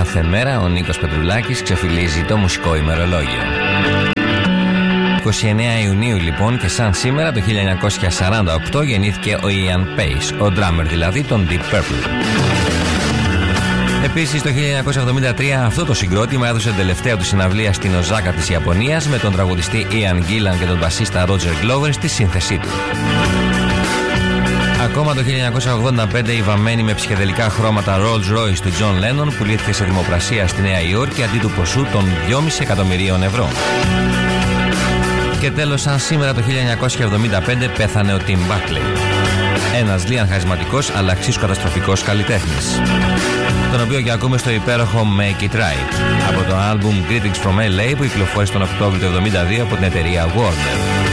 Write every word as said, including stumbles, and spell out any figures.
κάθε μέρα ο Νίκος Πετρουλάκης ξεφυλίζει το μουσικό ημερολόγιο. είκοσι εννέα Ιουνίου λοιπόν, και σαν σήμερα το χίλια εννιακόσια σαράντα οκτώ γεννήθηκε ο Ian Pace, ο drummer δηλαδή των Deep Purple. Επίσης το χίλια εννιακόσια εβδομήντα τρία αυτό το συγκρότημα έδωσε τελευταία του συναυλία στην Οζάκα της Ιαπωνίας με τον τραγουδιστή Ian Gillan και τον μπασίστα Roger Glover στη σύνθεσή του. Ακόμα το χίλια εννιακόσια ογδόντα πέντε η βαμμένη με ψυχεδελικά χρώματα Rolls Royce του John Lennon πουλήθηκε σε δημοπρασία στη Νέα Υόρκη αντί του ποσού των δυόμισι εκατομμυρίων ευρώ. Και τέλος, σαν σήμερα το χίλια εννιακόσια εβδομήντα πέντε πέθανε ο Tim Buckley, ένας λίγαν χαρισματικός αλλά εξίσου καταστροφικός καλλιτέχνης, τον οποίο και ακούμε στο υπέροχο Make It Right από το άλμπουμ Greetings from ελ έι που κυκλοφόρησε τον Οκτώβριο του εβδομήντα δύο από την εταιρεία Warner.